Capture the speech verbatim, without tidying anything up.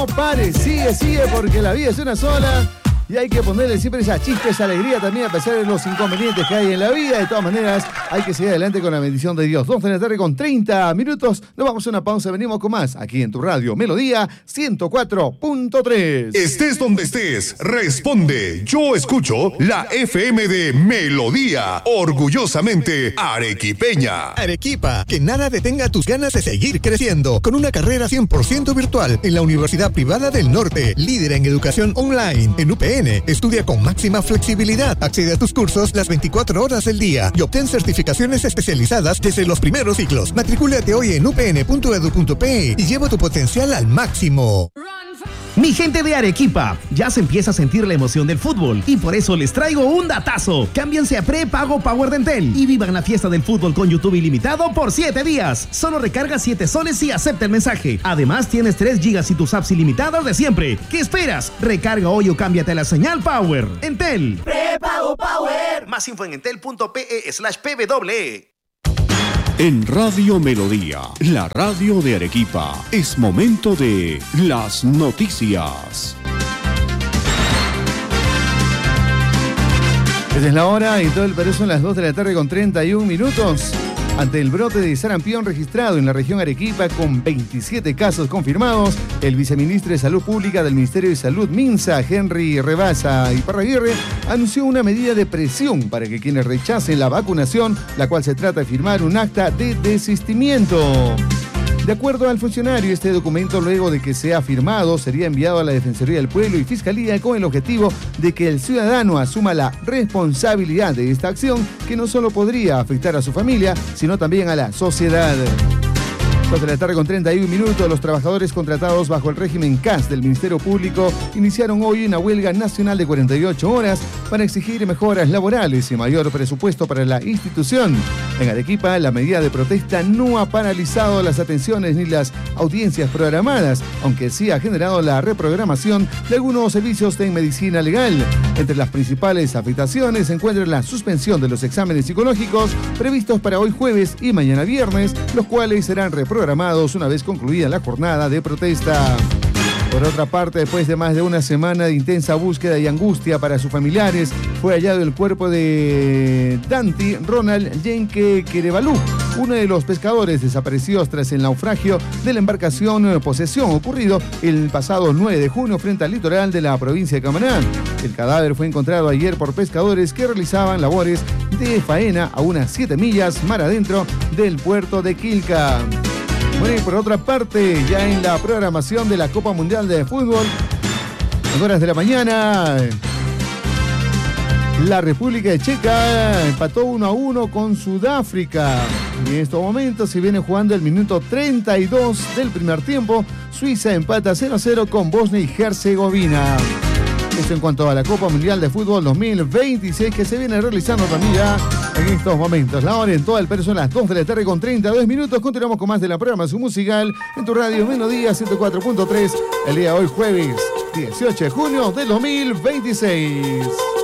no pare, sigue, sigue, porque la vida es una sola. Y hay que ponerle siempre esa chispa, esa alegría también, a pesar de los inconvenientes que hay en la vida. De todas maneras, hay que seguir adelante con la bendición de Dios. dos de la tarde con treinta minutos. Nos vamos a una pausa, venimos con más aquí en tu radio Melodía ciento cuatro punto tres. Estés donde estés, responde. Yo escucho la F M de Melodía, orgullosamente arequipeña. Arequipa, que nada detenga tus ganas de seguir creciendo. Con una carrera cien por ciento virtual en la Universidad Privada del Norte, líder en educación online. En U P N, estudia con máxima flexibilidad. Accede a tus cursos las veinticuatro horas del día y obtén certificaciones especializadas desde los primeros ciclos. Matricúlate hoy en u p n punto e d u punto p e y lleva tu potencial al máximo. Mi gente de Arequipa, ya se empieza a sentir la emoción del fútbol y por eso les traigo un datazo. Cámbiense a prepago Power de Entel y vivan la fiesta del fútbol con YouTube ilimitado por siete días. Solo recarga siete soles y acepta el mensaje. Además tienes tres gigas y tus apps ilimitadas de siempre. ¿Qué esperas? Recarga hoy o cámbiate a la señal Power. Entel. Prepago Power. Más info en entel punto p e slash p w e. En Radio Melodía, la radio de Arequipa, es momento de las noticias. Esa es la hora y todo el Perú son las dos de la tarde con treinta y un minutos. Ante el brote de sarampión registrado en la región Arequipa con veintisiete casos confirmados, el viceministro de Salud Pública del Ministerio de Salud, MINSA, Henry Rebasa y Parraguirre, anunció una medida de presión para que quienes rechacen la vacunación, la cual se trata de firmar un acta de desistimiento. De acuerdo al funcionario, este documento, luego de que sea firmado, sería enviado a la Defensoría del Pueblo y Fiscalía con el objetivo de que el ciudadano asuma la responsabilidad de esta acción, que no solo podría afectar a su familia, sino también a la sociedad. dos de la tarde con treinta y un minutos, los trabajadores contratados bajo el régimen C A S del Ministerio Público iniciaron hoy una huelga nacional de cuarenta y ocho horas para exigir mejoras laborales y mayor presupuesto para la institución. En Arequipa, la medida de protesta no ha paralizado las atenciones ni las audiencias programadas, aunque sí ha generado la reprogramación de algunos servicios de medicina legal. Entre las principales afectaciones se encuentra la suspensión de los exámenes psicológicos previstos para hoy jueves y mañana viernes, los cuales serán reprogramados una vez concluida la jornada de protesta. Por otra parte, después de más de una semana de intensa búsqueda y angustia para sus familiares, fue hallado el cuerpo de Danti Ronald Yenke Kerebalú, uno de los pescadores desaparecidos tras el naufragio de la embarcación Posesión, ocurrido el pasado nueve de junio frente al litoral de la provincia de Camaná. El cadáver fue encontrado ayer por pescadores que realizaban labores de faena a unas siete millas mar adentro del puerto de Quilca. Bueno, y por otra parte, ya en la programación de la Copa Mundial de Fútbol, en horas de la mañana, la República Checa empató uno a uno con Sudáfrica. Y en estos momentos se viene jugando el minuto treinta y dos del primer tiempo. Suiza empata cero a cero con Bosnia y Herzegovina. Esto en cuanto a la Copa Mundial de Fútbol dos mil veintiséis, que se viene realizando también ya en estos momentos. La hora en todo el Perú son las dos de la tarde con treinta y dos minutos. Continuamos con más de la programación musical en tu radio Melodía ciento cuatro punto tres. El día de hoy, jueves dieciocho de junio del dos mil veintiséis.